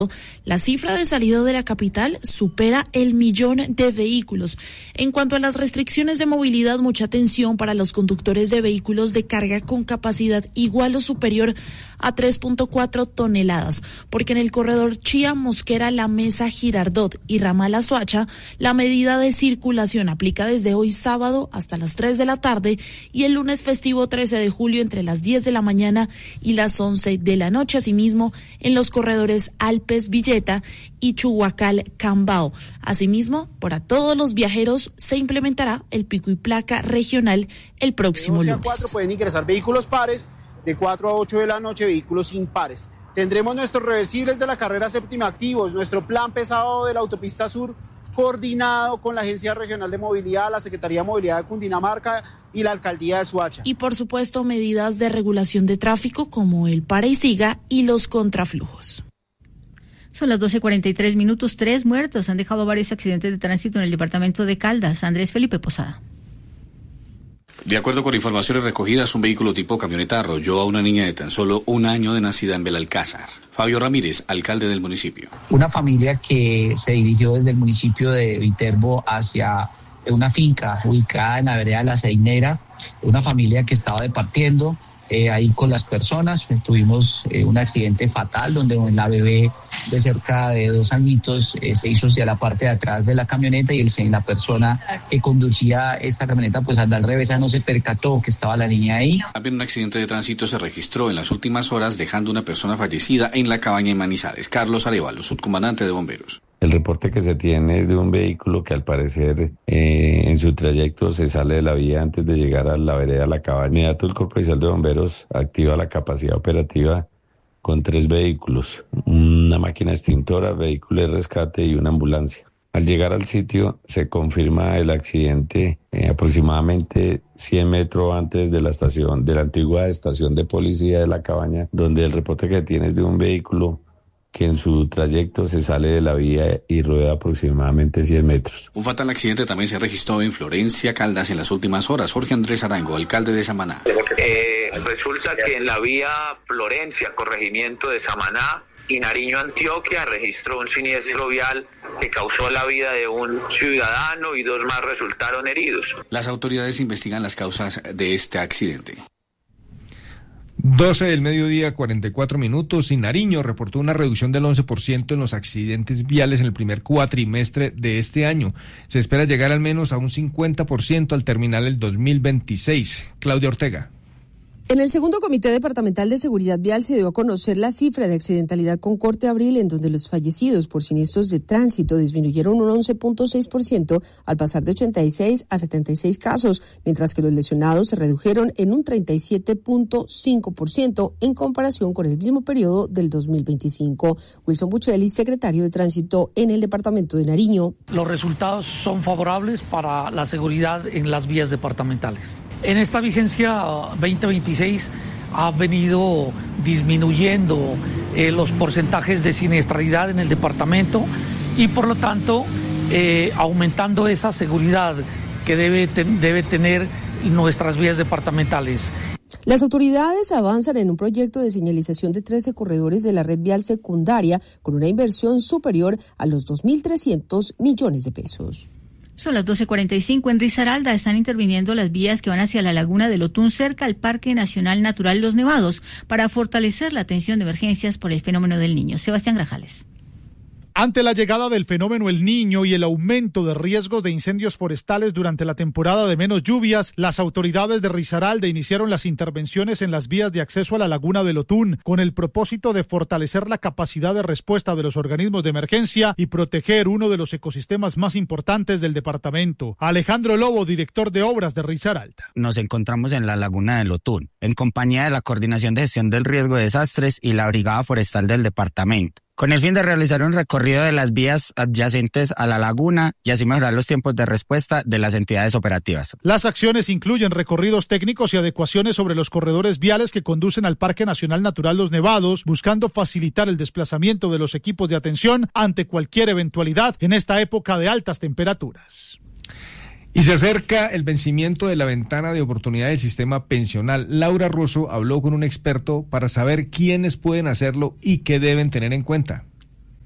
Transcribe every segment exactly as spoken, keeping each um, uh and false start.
La cifra de salida de la capital supera el millón de vehículos. En cuanto a las restricciones de movilidad, mucha atención para los conductores de vehículos de carga con capacidad igual o superior a tres punto cuatro toneladas, porque en el corredor Chía, Mosquera, La Mesa, Girardot y Ramal a Soacha, la medida de circulación aplica desde hoy sábado hasta las tres de la tarde y el lunes festivo trece de julio entre las diez de la mañana y las once de la noche. Asimismo, en los corredores Alpes, Villeta y Chuhuacal, Cambao. Asimismo, para todos los viajeros se implementará el pico y placa regional el próximo lunes. De cuatro pueden ingresar vehículos pares, de cuatro a ocho de la noche vehículos impares. Tendremos nuestros reversibles de la carrera séptima activos, nuestro plan pesado de la autopista sur coordinado con la Agencia Regional de Movilidad, la Secretaría de Movilidad de Cundinamarca y la Alcaldía de Soacha. Y por supuesto medidas de regulación de tráfico como el para y siga y los contraflujos. Son las doce cuarenta y tres minutos, tres muertos. Han dejado varios accidentes de tránsito en el departamento de Caldas. Andrés Felipe Posada. De acuerdo con informaciones recogidas, un vehículo tipo camioneta arrolló a una niña de tan solo un año de nacida en Belalcázar. Fabio Ramírez, alcalde del municipio. Una familia que se dirigió desde el municipio de Viterbo hacia una finca ubicada en la vereda La Ceinera, una familia que estaba departiendo. Eh, ahí con las personas, tuvimos eh, un accidente fatal donde la bebé de cerca de dos añitos eh, se hizo hacia la parte de atrás de la camioneta y el, la persona que conducía esta camioneta pues al dar reversa no se percató que estaba la niña ahí. También un accidente de tránsito se registró en las últimas horas dejando una persona fallecida en la cabaña en Manizales. Carlos Arevalo, subcomandante de bomberos. El reporte que se tiene es de un vehículo que al parecer eh, en su trayecto se sale de la vía antes de llegar a la vereda La Cabaña. Inmediato el Cuerpo Policial de Bomberos activa la capacidad operativa con tres vehículos, una máquina extintora, vehículo de rescate y una ambulancia. Al llegar al sitio se confirma el accidente eh, aproximadamente cien metros antes de la estación, de la antigua estación de policía de La Cabaña, donde el reporte que tiene es de un vehículo que en su trayecto se sale de la vía y rueda aproximadamente cien metros. Un fatal accidente también se registró en Florencia, Caldas, en las últimas horas. Jorge Andrés Arango, alcalde de Samaná. Eh, resulta que en la vía Florencia, corregimiento de Samaná y Nariño, Antioquia, registró un siniestro vial que causó la vida de un ciudadano y dos más resultaron heridos. Las autoridades investigan las causas de este accidente. doce del mediodía, cuarenta y cuatro minutos, y Nariño reportó una reducción del once por ciento en los accidentes viales en el primer cuatrimestre de este año. Se espera llegar al menos a un cincuenta por ciento al terminar el dos mil veintiséis. Claudia Ortega. En el segundo Comité Departamental de Seguridad Vial se dio a conocer la cifra de accidentalidad con corte abril, en donde los fallecidos por siniestros de tránsito disminuyeron un once punto seis por ciento al pasar de ochenta y seis a setenta y seis casos, mientras que los lesionados se redujeron en un treinta y siete punto cinco por ciento en comparación con el mismo periodo del dos mil veinticinco. Wilson Buccelli, secretario de Tránsito en el departamento de Nariño. Los resultados son favorables para la seguridad en las vías departamentales. En esta vigencia veinte veintiséis ha venido disminuyendo eh, los porcentajes de siniestralidad en el departamento y por lo tanto eh, aumentando esa seguridad que debe, ten, debe tener nuestras vías departamentales. Las autoridades avanzan en un proyecto de señalización de trece corredores de la red vial secundaria con una inversión superior a los dos mil trescientos millones de pesos. Son las doce cuarenta y cinco. En Risaralda están interviniendo las vías que van hacia la laguna del Otún, cerca al Parque Nacional Natural Los Nevados, para fortalecer la atención de emergencias por el fenómeno del Niño. Sebastián Grajales. Ante la llegada del fenómeno El Niño y el aumento de riesgos de incendios forestales durante la temporada de menos lluvias, las autoridades de Risaralda iniciaron las intervenciones en las vías de acceso a la laguna del Otún, con el propósito de fortalecer la capacidad de respuesta de los organismos de emergencia y proteger uno de los ecosistemas más importantes del departamento. Alejandro Lobo, director de obras de Risaralda. Nos encontramos en la laguna del Otún, en compañía de la Coordinación de Gestión del Riesgo de Desastres y la Brigada Forestal del departamento, con el fin de realizar un recorrido de las vías adyacentes a la laguna y así mejorar los tiempos de respuesta de las entidades operativas. Las acciones incluyen recorridos técnicos y adecuaciones sobre los corredores viales que conducen al Parque Nacional Natural Los Nevados, buscando facilitar el desplazamiento de los equipos de atención ante cualquier eventualidad en esta época de altas temperaturas. Y se acerca el vencimiento de la ventana de oportunidad del sistema pensional. Laura Rosso habló con un experto para saber quiénes pueden hacerlo y qué deben tener en cuenta.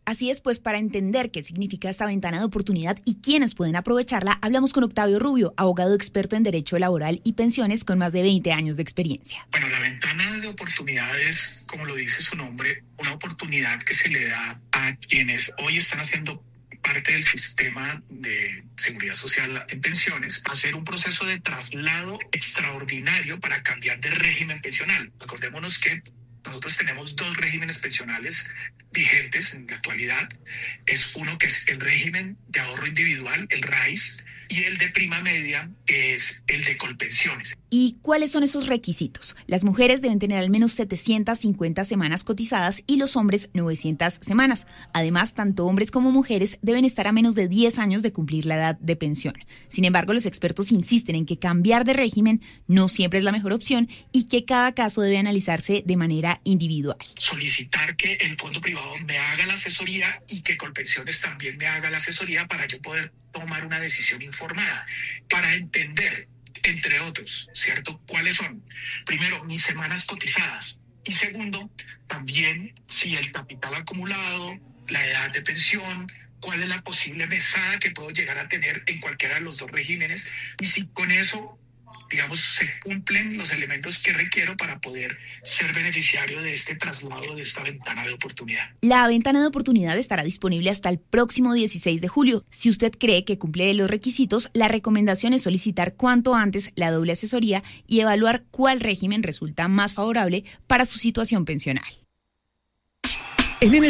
Así es, pues para entender qué significa esta ventana de oportunidad y quiénes pueden aprovecharla, hablamos con Octavio Rubio, abogado experto en Derecho Laboral y Pensiones con más de veinte años de experiencia. Bueno, la ventana de oportunidad es, como lo dice su nombre, una oportunidad que se le da a quienes hoy están haciendo parte del sistema de seguridad social en pensiones, hacer un proceso de traslado extraordinario para cambiar de régimen pensional. Acordémonos que nosotros tenemos dos regímenes pensionales vigentes en la actualidad. Es uno que es el régimen de ahorro individual, el R A I S, y el de prima media, que es el de Colpensiones. ¿Y cuáles son esos requisitos? Las mujeres deben tener al menos setecientas cincuenta semanas cotizadas y los hombres novecientas semanas. Además, tanto hombres como mujeres deben estar a menos de diez años de cumplir la edad de pensión. Sin embargo, los expertos insisten en que cambiar de régimen no siempre es la mejor opción y que cada caso debe analizarse de manera individual. Solicitar que el fondo privado me haga la asesoría y que Colpensiones también me haga la asesoría para yo poder tomar una decisión informada, para entender, entre otros, ¿cierto?, cuáles son, primero, mis semanas cotizadas, y segundo, también si el capital acumulado, la edad de pensión, cuál es la posible mesada que puedo llegar a tener en cualquiera de los dos regímenes, y si con eso, digamos, se cumplen los elementos que requiero para poder ser beneficiario de este traslado, de esta ventana de oportunidad. La ventana de oportunidad estará disponible hasta el próximo dieciséis de julio. Si usted cree que cumple los requisitos, la recomendación es solicitar cuanto antes la doble asesoría y evaluar cuál régimen resulta más favorable para su situación pensional. En